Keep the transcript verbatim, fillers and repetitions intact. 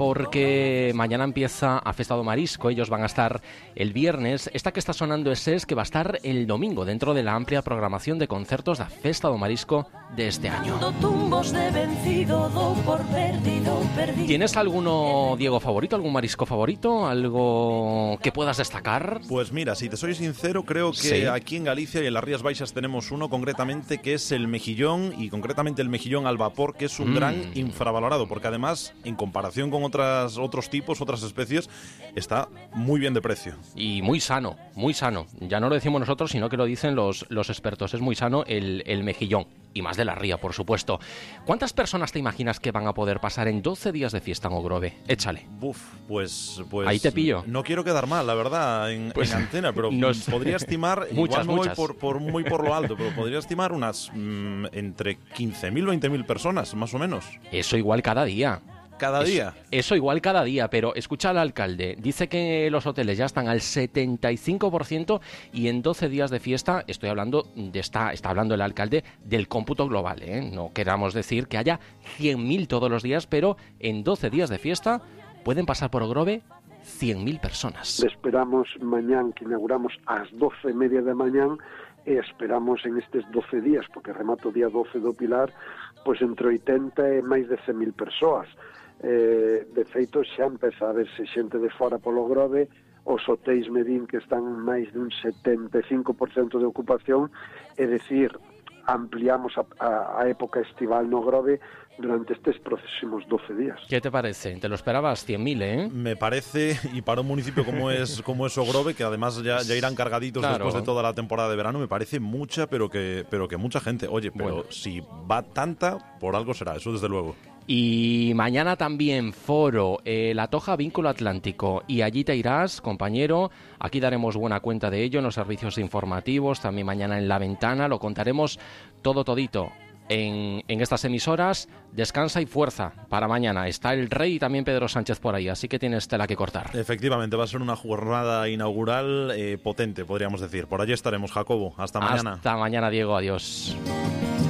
porque mañana empieza a Festa do Marisco, ellos van a estar el viernes. Esta que está sonando es es que va a estar el domingo dentro de la amplia programación de concertos da Festa do Marisco de este año. ¿Tienes alguno, Diego, favorito, algún marisco favorito, algo que puedas destacar? Pues mira, si te soy sincero, creo que sí. Aquí en Galicia y en las Rías Baixas tenemos uno concretamente que es el mejillón, y concretamente el mejillón al vapor, que es un mm. gran infravalorado, porque además, en comparación con otras otros tipos, otras especies, está muy bien de precio. Y muy sano, muy sano. Ya no lo decimos nosotros, sino que lo dicen los, los expertos. Es muy sano el, el mejillón. Y más de la ría, por supuesto. ¿Cuántas personas te imaginas que van a poder pasar en doce días de fiesta en Ogrove? Échale. Buf, pues, pues... Ahí te pillo. No quiero quedar mal, la verdad, en, pues, en antena, pero nos... podría estimar... muchas, igual no muchas. voy por, por, muy por lo alto, pero podría estimar unas mmm, entre quince mil, veinte mil personas, más o menos. Eso igual cada día. Cada día. Eso, eso igual cada día, pero escucha al alcalde. Dice que los hoteles ya están al setenta y cinco por ciento y en doce días de fiesta, estoy hablando de esta, está hablando el alcalde del cómputo global, ¿eh? No queramos decir que haya cien mil todos los días, pero en doce días de fiesta pueden pasar por Ogrove cien mil personas. Esperamos mañán, que inauguramos ás doce e media da mañán, e esperamos en estes doce días, porque remato o día doce do Pilar, pois entre oitenta e máis de cen mil persoas. Eh, de feito xa empeza a verse xente de fora polo Grove. Os hotéis medín que están máis de un setenta e cinco por ciento de ocupación, é dicir, ampliamos a, a, a época estival no Grove durante estes próximos doce días. ¿Qué te parece? ¿Te lo esperabas? cien mil, ¿eh? Me parece, y para un municipio como es como es Ogrove, que además ya, ya irán cargaditos claro. después de toda la temporada de verano, me parece mucha, pero que pero que mucha gente. Oye, pero bueno, si va tanta, por algo será, eso desde luego. Y mañana también foro, eh, La Toja Vínculo Atlántico, y allí te irás, compañero. Aquí daremos buena cuenta de ello en los servicios informativos, también mañana en La Ventana, lo contaremos todo todito en, en estas emisoras. Descansa y fuerza para mañana. Está el Rey y también Pedro Sánchez por ahí, así que tienes tela que cortar. Efectivamente, va a ser una jornada inaugural eh, potente, podríamos decir. Por allí estaremos, Jacobo. Hasta mañana. Hasta mañana, Diego. Adiós.